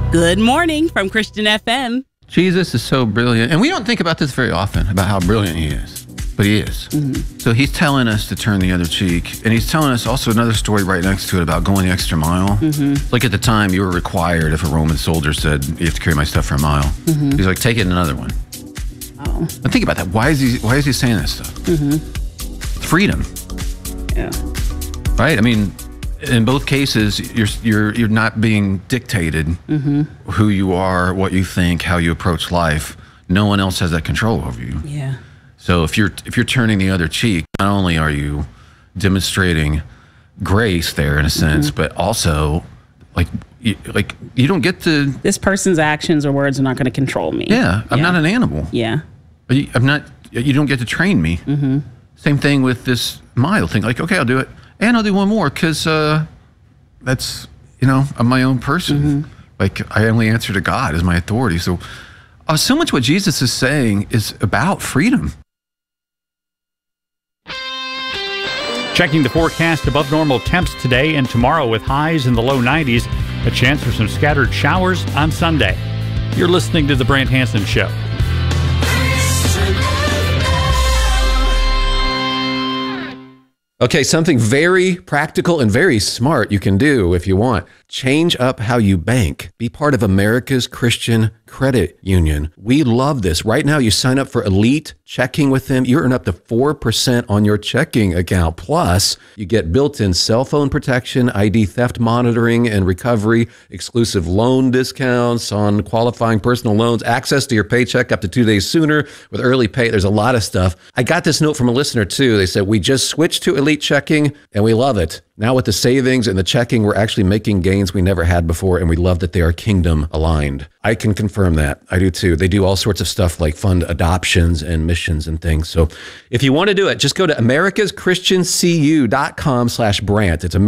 Good morning from Christian FM. Jesus is so brilliant. And we don't think about this very often, about how brilliant he is. But he is. Mm-hmm. So he's telling us to turn the other cheek. And he's telling us also another story right next to it about going the extra mile. Mm-hmm. Like at the time, you were required, if a Roman soldier said, you have to carry my stuff for a mile. Mm-hmm. He's like, take it another one. Oh. And think about that. Why is he saying that stuff? Mm-hmm. Freedom. Yeah. Right? I mean, in both cases, you're not being dictated who you are, what you think, how you approach life. No one else has that control over you. Yeah. So if you're turning the other cheek, not only are you demonstrating grace there in a sense, but also you don't get to. This person's actions or words are not going to control me. Yeah, I'm not an animal. Yeah. I'm not. You don't get to train me. Mm-hmm. Same thing with this mile thing. Like, okay, I'll do it. And I'll do one more because that's, I'm my own person. Mm-hmm. Like, I only answer to God as my authority. So much what Jesus is saying is about freedom. Checking the forecast, above normal temps today and tomorrow with highs in the low 90s. A chance for some scattered showers on Sunday. You're listening to The Brant Hansen Show. Okay, something very practical and very smart you can do if you want. Change up how you bank. Be part of America's Christian Credit Union. We love this. Right now, you sign up for Elite Checking with them. You earn up to 4% on your checking account. Plus, you get built-in cell phone protection, ID theft monitoring and recovery, exclusive loan discounts on qualifying personal loans, access to your paycheck up to 2 days sooner with early pay. There's a lot of stuff. I got this note from a listener, too. They said, we just switched to Elite Checking, and we love it. Now with the savings and the checking, we're actually making gains we never had before, and we love that they are kingdom aligned. I can confirm that. I do too. They do all sorts of stuff like fund adoptions and missions and things. So if you want to do it, just go to americaschristiancu.com/Brant. It's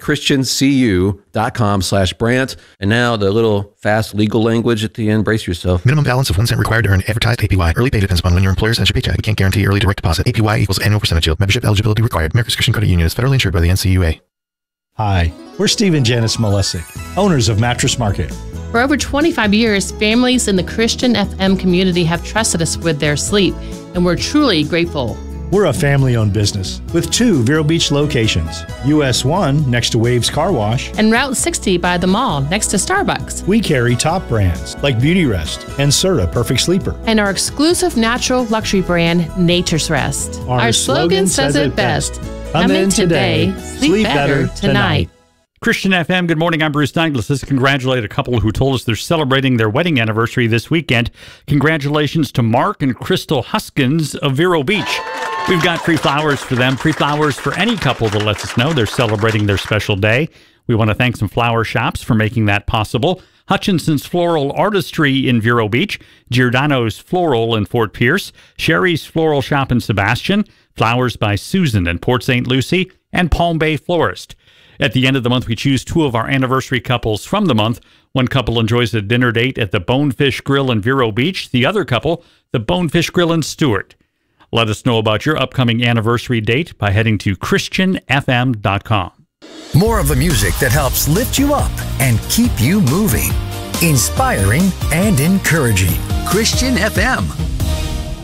americaschristiancu.com/Brant. And now the little fast legal language at the end. Brace yourself. Minimum balance of 1 cent required to earn advertised APY. Early pay depends upon when your employer sends your paycheck. We can't guarantee early direct deposit. APY equals annual percentage yield. Membership eligibility required. America's Christian Credit Union is federally insured by the NCUA. Hi, we're Steve and Janice Malesic, owners of Mattress Market. For over 25 years, families in the Christian FM community have trusted us with their sleep, and we're truly grateful. We're a family-owned business with 2 Vero Beach locations, US 1 next to Waves Car Wash, and Route 60 by the mall next to Starbucks. We carry top brands like Beauty Rest and Serta Perfect Sleeper. And our exclusive natural luxury brand, Nature's Rest. Our slogan says it best. Come in today, sleep better tonight. Christian FM, good morning. I'm Bruce Douglas. Let's congratulate a couple who told us they're celebrating their wedding anniversary this weekend. Congratulations to Mark and Crystal Huskins of Vero Beach. We've got free flowers for them, free flowers for any couple that lets us know they're celebrating their special day. We want to thank some flower shops for making that possible. Hutchinson's Floral Artistry in Vero Beach, Giordano's Floral in Fort Pierce, Sherry's Floral Shop in Sebastian, Flowers by Susan in Port St. Lucie, and Palm Bay Florist. At the end of the month, we choose 2 of our anniversary couples from the month. One couple enjoys a dinner date at the Bonefish Grill in Vero Beach. The other couple, the Bonefish Grill in Stewart. Let us know about your upcoming anniversary date by heading to christianfm.com. More of the music that helps lift you up and keep you moving. Inspiring and encouraging. Christian FM.